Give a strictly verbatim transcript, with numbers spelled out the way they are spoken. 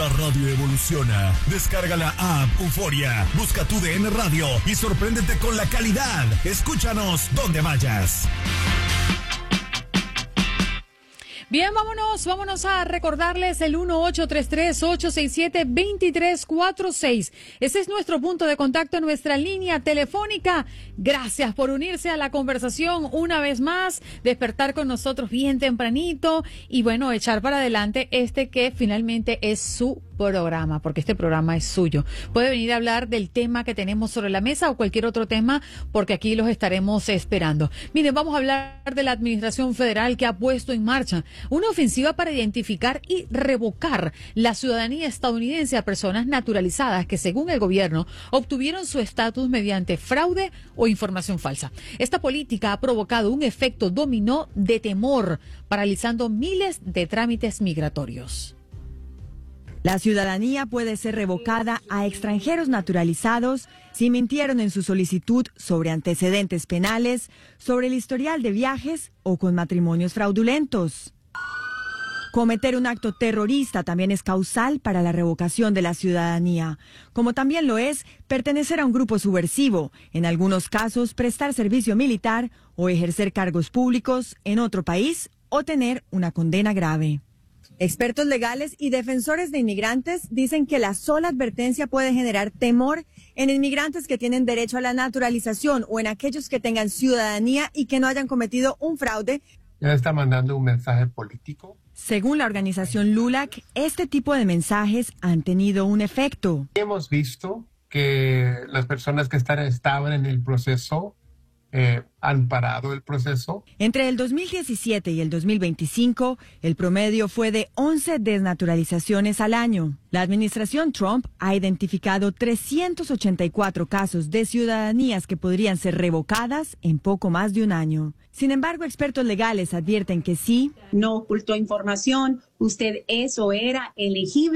La radio evoluciona. Descarga la app Euforia, busca tu D N Radio y sorpréndete con la calidad. Escúchanos donde vayas. Bien, vámonos, vámonos a recordarles el uno ocho tres tres, ocho seis siete, dos tres cuatro seis. Ese es nuestro punto de contacto en nuestra línea telefónica. Gracias por unirse a la conversación una vez más, despertar con nosotros bien tempranito y bueno, echar para adelante este que finalmente es su programa, porque este programa es suyo. Puede venir a hablar del tema que tenemos sobre la mesa o cualquier otro tema, porque aquí los estaremos esperando. Miren, vamos a hablar de la Administración Federal que ha puesto en marcha una ofensiva para identificar y revocar la ciudadanía estadounidense a personas naturalizadas que, según el gobierno, obtuvieron su estatus mediante fraude o información falsa. Esta política ha provocado un efecto dominó de temor, paralizando miles de trámites migratorios. La ciudadanía puede ser revocada a extranjeros naturalizados si mintieron en su solicitud sobre antecedentes penales, sobre el historial de viajes o con matrimonios fraudulentos. Cometer un acto terrorista también es causal para la revocación de la ciudadanía, como también lo es pertenecer a un grupo subversivo, en algunos casos prestar servicio militar o ejercer cargos públicos en otro país o tener una condena grave. Expertos legales y defensores de inmigrantes dicen que la sola advertencia puede generar temor en inmigrantes que tienen derecho a la naturalización o en aquellos que tengan ciudadanía y que no hayan cometido un fraude. Ya está mandando un mensaje político. Según la organización LULAC, este tipo de mensajes han tenido un efecto. Hemos visto que las personas que están, estaban en el proceso Eh, han parado el proceso. Entre el dos mil diecisiete y el dos mil veinticinco, el promedio fue de once desnaturalizaciones al año. La administración Trump ha identificado trescientos ochenta y cuatro casos de ciudadanías que podrían ser revocadas en poco más de un año. Sin embargo, expertos legales advierten que sí. No ocultó información, usted es o era elegible